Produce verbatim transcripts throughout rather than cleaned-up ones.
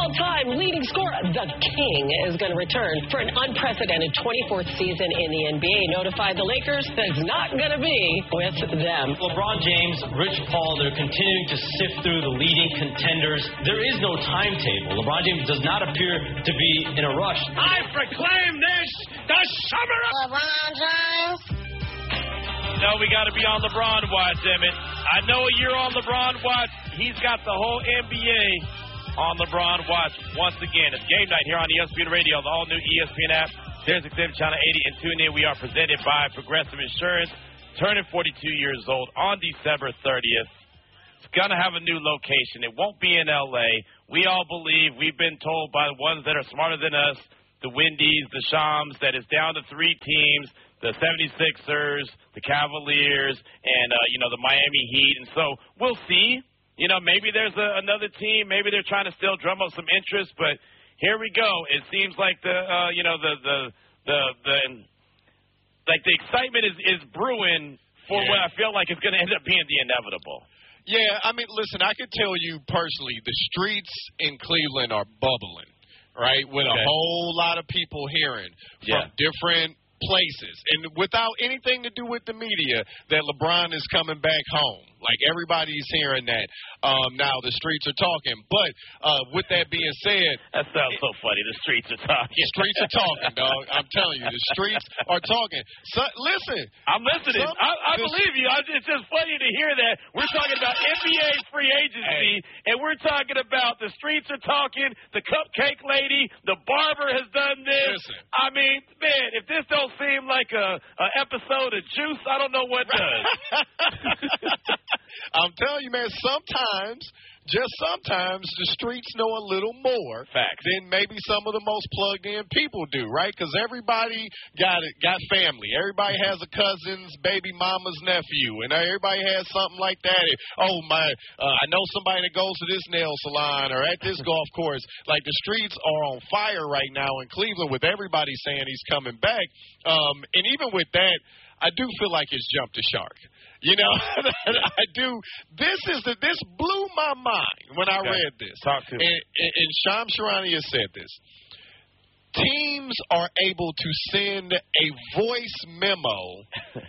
All-time leading scorer, the King, is going to return for an unprecedented twenty-fourth season in the N B A. Notified the Lakers that it's not going to be with them. LeBron James, Rich Paul, they're continuing to sift through the leading contenders. There is no timetable. LeBron James does not appear to be in a rush. I proclaim this the summer of LeBron James. No, we got to be on LeBron watch, Emmett. I know you're on LeBron watch. He's got the whole N B A on LeBron watch once again. It's game night here on E S P N Radio, the all-new E S P N app. There's Exhibit Channel eighty, and tune in. We are presented by Progressive Insurance, turning forty-two years old on December thirtieth. It's going to have a new location. It won't be in L A. We all believe, we've been told by the ones that are smarter than us, the Wendy's, the Shams, that it's down to three teams, the seventy-sixers, the Cavaliers, and, uh, you know, the Miami Heat. And so we'll see. You know, maybe there's a, another team. Maybe they're trying to still drum up some interest. But here we go. It seems like the, uh, you know, the, the, the, the, like the excitement is, is brewing for yeah. what I feel like is going to end up being the inevitable. Yeah, I mean, listen, I can tell you personally, the streets in Cleveland are bubbling, right, with okay. a whole lot of people hearing from yeah. different places, and without anything to do with the media, that LeBron is coming back home. Like, everybody's hearing that. Um, now the streets are talking. But uh, with that being said, that sounds so funny. The streets are talking. The streets are talking, dog. I'm telling you, the streets are talking. So, listen, I'm listening. Some, I, I this, believe you. I, it's just funny to hear that we're talking about N B A free agency, hey. and we're talking about the streets are talking. The cupcake lady, the barber has done this. Listen. I mean, man, if this don't seem like a, a episode of Juice, I don't know what does. I'm telling you, man, sometimes, just sometimes, the streets know a little more Facts. than maybe some of the most plugged-in people do, right? Because everybody got it, got family. Everybody has a cousin's baby mama's nephew, and everybody has something like that. Oh, my, uh, I know somebody that goes to this nail salon or at this golf course. Like, the streets are on fire right now in Cleveland with everybody saying he's coming back. Um, and even with that, I do feel like it's jumped the shark. You know, I do. This is the, this blew my mind when I okay. read this. Talk to me. And, and, and Shams Charania said this. Teams are able to send a voice memo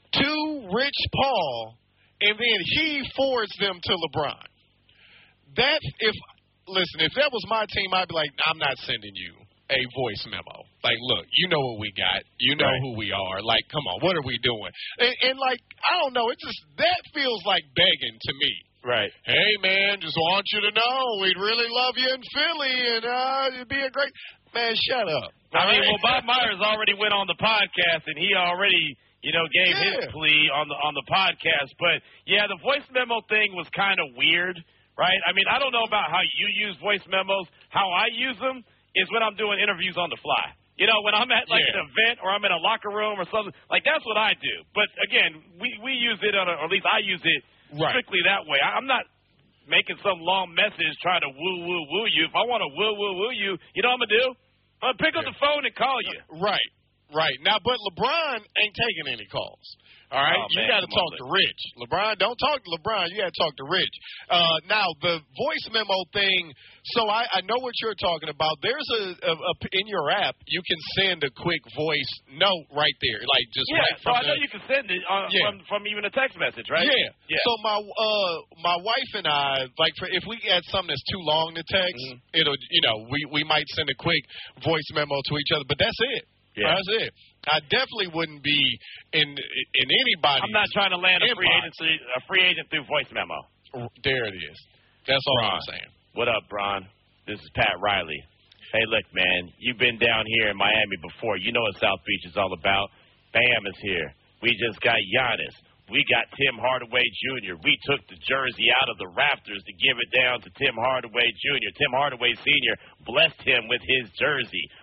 to Rich Paul, and then he forwards them to LeBron. That, if, listen, if that was my team, I'd be like, I'm not sending you a voice memo. Like, look, you know what we got. You know right. who we are. Like, come on, what are we doing? And, and, like, I don't know. It just, that feels like begging to me. Right. Hey, man, just want you to know we'd really love you in Philly, and uh, it'd be a great – man, shut up. I mean, well, Bob Myers already went on the podcast, and he already, you know, gave yeah. his plea on the on the podcast. But, yeah, the voice memo thing was kind of weird, right? I mean, I don't know about how you use voice memos. How I use them is when I'm doing interviews on the fly. You know, when I'm at, like, yeah. an event or I'm in a locker room or something, like, that's what I do. But, again, we, we use it, on a, or at least I use it right. strictly that way. I, I'm not making some long message trying to woo, woo, woo you. If I want to woo, woo, woo you, you know what I'm going to do? I'm going to pick up the phone and call you. Right, right. Now, but LeBron ain't taking any calls. All right, oh, you got to talk on, to Rich. LeBron, don't talk to LeBron. You got to talk to Rich. Uh, now, the voice memo thing. So I, I know what you're talking about. There's a, a, a in your app you can send a quick voice note right there, like just yeah. right so from I know the, you can send it on, yeah. from from even a text message, right? Yeah. yeah. So my uh my wife and I, like, for, if we add something that's too long to text, mm-hmm. it'll you know we we might send a quick voice memo to each other, but that's it. Yeah. That's it. I definitely wouldn't be in in anybody. I'm not trying to land a free inbox. agency a free agent through voice memo. There it is. That's all Bron. I'm saying. What up, Bron? This is Pat Riley. Hey, look, man, you've been down here in Miami before. You know what South Beach is all about. Bam is here. We just got Giannis. We got Tim Hardaway Junior We took the jersey out of the rafters to give it down to Tim Hardaway Junior Tim Hardaway Senior blessed him with his jersey.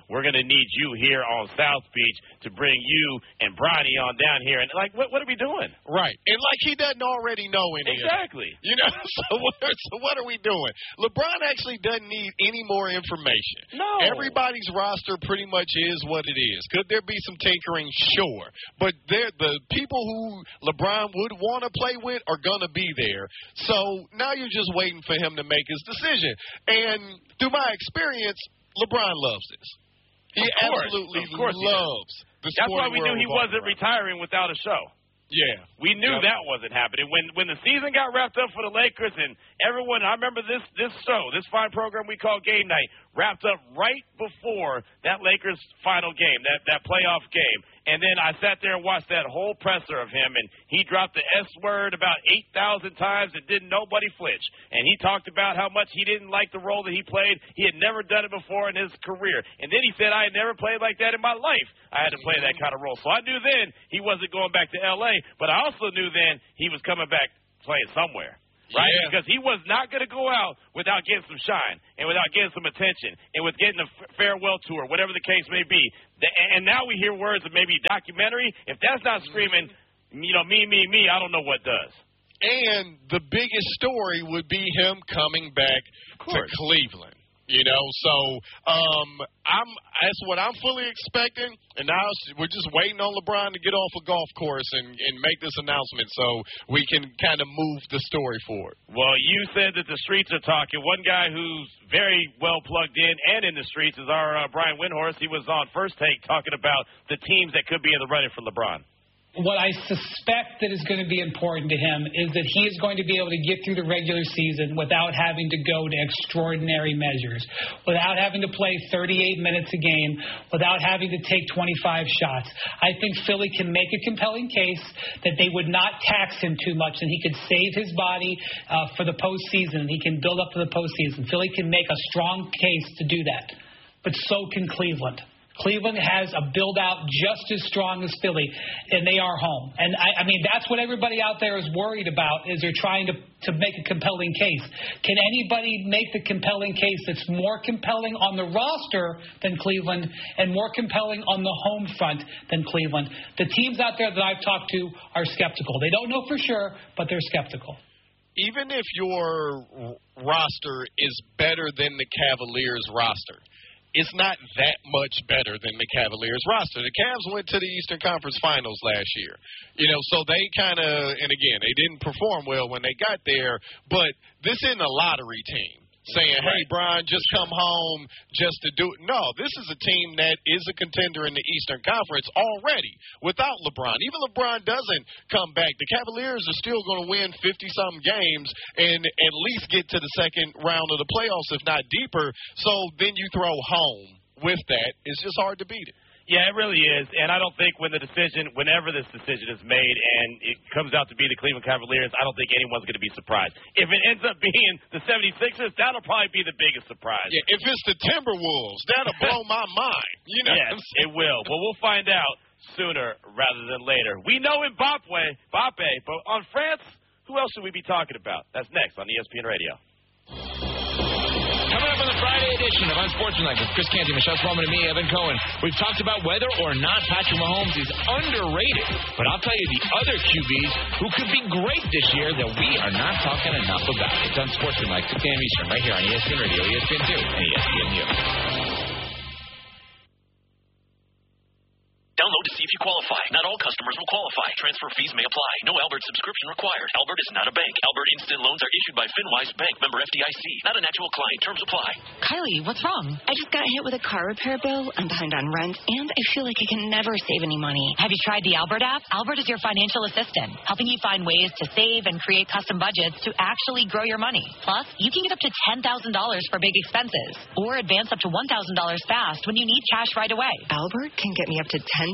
we're going to need you here on South Beach to bring you and Bronny on down here. And, like, what, what are we doing? Right. And, like, he doesn't already know any Exactly. of it. You know, so what, so what are we doing? LeBron actually doesn't need any more information. No. Everybody's roster pretty much is what it is. Could there be some tinkering? Sure. But they're, the people who LeBron would want to play with are going to be there. So now you're just waiting for him to make his decision. And through my experience, LeBron loves this. He of course. absolutely of course loves the That's why we knew he wasn't around. retiring without a show. Yeah. We knew yep. that wasn't happening. When when the season got wrapped up for the Lakers and everyone, I remember this this show, this fine program we call Game Night, wrapped up right before that Lakers final game, that, that playoff game. And then I sat there and watched that whole presser of him, and he dropped the S word about eight thousand times and didn't nobody flinch. And he talked about how much he didn't like the role that he played. He had never done it before in his career. And then he said, I had never played like that in my life. I had to play that kind of role. So I knew then he wasn't going back to L A, but I also knew then he was coming back playing somewhere. Right? Yeah. Because he was not going to go out without getting some shine and without getting some attention and with getting a farewell tour, whatever the case may be. And now we hear words of maybe documentary. If that's not screaming, you know, me, me, me, I don't know what does. And the biggest story would be him coming back to Cleveland. You know, so um, I'm that's what I'm fully expecting, and now we're just waiting on LeBron to get off a golf course and, and make this announcement so we can kind of move the story forward. Well, you said that the streets are talking. One guy who's very well plugged in and in the streets is our uh, Brian Windhorst. He was on First Take talking about the teams that could be in the running for LeBron. What I suspect that is going to be important to him is that he is going to be able to get through the regular season without having to go to extraordinary measures, without having to play thirty-eight minutes a game, without having to take twenty-five shots. I think Philly can make a compelling case that they would not tax him too much, and he could save his body uh, for the postseason. He can build up for the postseason. Philly can make a strong case to do that, but so can Cleveland. Cleveland has a build-out just as strong as Philly, and they are home. And, I, I mean, that's what everybody out there is worried about, is they're trying to, to make a compelling case. Can anybody make the compelling case that's more compelling on the roster than Cleveland and more compelling on the home front than Cleveland? The teams out there that I've talked to are skeptical. They don't know for sure, but they're skeptical. Even if your roster is better than the Cavaliers' roster, it's not that much better than the Cavaliers roster. The Cavs went to the Eastern Conference Finals last year. You know, so they kind of, and again, they didn't perform well when they got there, but this isn't a lottery team saying, hey, Brian, just come home just to do it. No, this is a team that is a contender in the Eastern Conference already without LeBron. Even LeBron doesn't come back. The Cavaliers are still going to win fifty-something games and at least get to the second round of the playoffs, if not deeper. So then you throw home with that. It's just hard to beat it. Yeah, it really is, and I don't think when the decision, whenever this decision is made and it comes out to be the Cleveland Cavaliers, I don't think anyone's going to be surprised. If it ends up being the seventy-sixers, that'll probably be the biggest surprise. Yeah, if it's the Timberwolves, that'll blow my mind. You know, yes, it will. Well, we'll find out sooner rather than later. We know Mbappe, Mbappe, but on France, who else should we be talking about? That's next on E S P N Radio. Coming up on the Friday edition of Unsportsmanlike with Chris Canty, Michelle Swellman, and me, Evan Cohen. We've talked about whether or not Patrick Mahomes is underrated, but I'll tell you the other Q Bs who could be great this year that we are not talking enough about. It's Unsportsmanlike, six a.m. Eastern, right here on E S P N Radio, E S P N two, and E S P N U. Download to see if you qualify. Not all customers will qualify. Transfer fees may apply. No Albert subscription required. Albert is not a bank. Albert Instant Loans are issued by FinWise Bank, member F D I C. Not an actual client. Terms apply. Kylie, what's wrong? I just got hit with a car repair bill. I'm behind on rent, and I feel like I can never save any money. Have you tried the Albert app? Albert is your financial assistant, helping you find ways to save and create custom budgets to actually grow your money. Plus, you can get up to ten thousand dollars for big expenses, or advance up to one thousand dollars fast when you need cash right away. Albert can get me up to ten thousand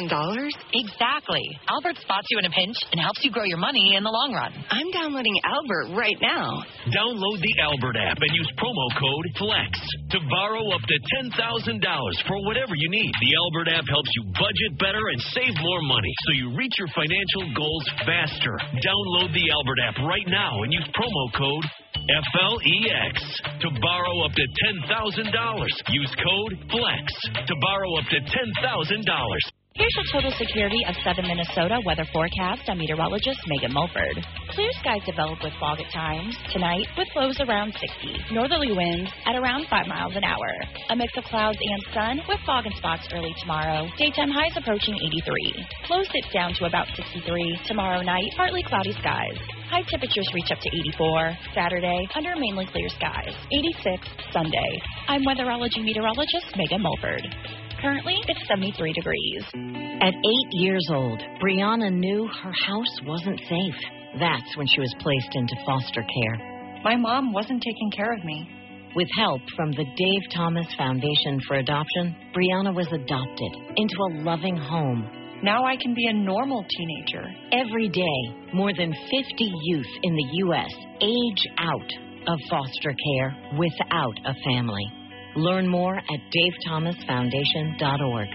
thousand dollars? Exactly. Albert spots you in a pinch and helps you grow your money in the long run. I'm downloading Albert right now. Download the Albert app and use promo code FLEX to borrow up to ten thousand dollars for whatever you need. The Albert app helps you budget better and save more money so you reach your financial goals faster. Download the Albert app right now and use promo code F L E X to borrow up to ten thousand dollars. Use code FLEX to borrow up to ten thousand dollars. Here's your total security of Southern Minnesota weather forecast. I'm meteorologist Megan Mulford. Clear skies develop with fog at times. Tonight, with lows around sixty. Northerly winds at around five miles an hour. A mix of clouds and sun with fog in spots early tomorrow. Daytime highs approaching eighty-three. Lows dip down to about sixty-three. Tomorrow night, partly cloudy skies. High temperatures reach up to eighty-four. Saturday, under mainly clear skies. eighty-six Sunday. I'm weatherology meteorologist Megan Mulford. Currently, it's seventy-three degrees. At eight years old, Brianna knew her house wasn't safe. That's when she was placed into foster care. My mom wasn't taking care of me. With help from the Dave Thomas Foundation for Adoption, Brianna was adopted into a loving home. Now I can be a normal teenager. Every day, more than fifty youth in the U S age out of foster care without a family. Learn more at dave thomas foundation dot org.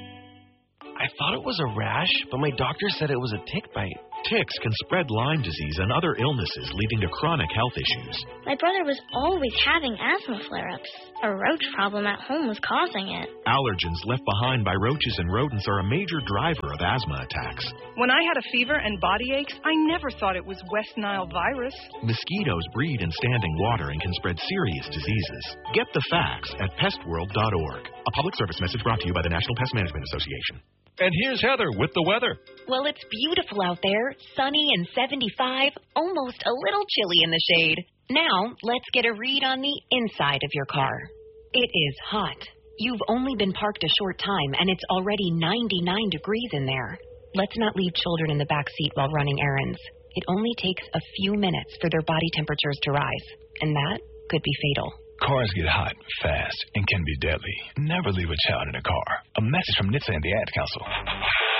I thought it was a rash, but my doctor said it was a tick bite. Ticks can spread Lyme disease and other illnesses, leading to chronic health issues. My brother was always having asthma flare-ups. A roach problem at home was causing it. Allergens left behind by roaches and rodents are a major driver of asthma attacks. When I had a fever and body aches, I never thought it was West Nile virus. Mosquitoes breed in standing water and can spread serious diseases. Get the facts at pest world dot org. A public service message brought to you by the National Pest Management Association. And here's Heather with the weather. Well, it's beautiful out there. Sunny and seventy-five, almost a little chilly in the shade. Now, let's get a read on the inside of your car. It is hot. You've only been parked a short time, and it's already ninety-nine degrees in there. Let's not leave children in the back seat while running errands. It only takes a few minutes for their body temperatures to rise, and that could be fatal. Cars get hot, fast, and can be deadly. Never leave a child in a car. A message from N H T S A and the Ad Council.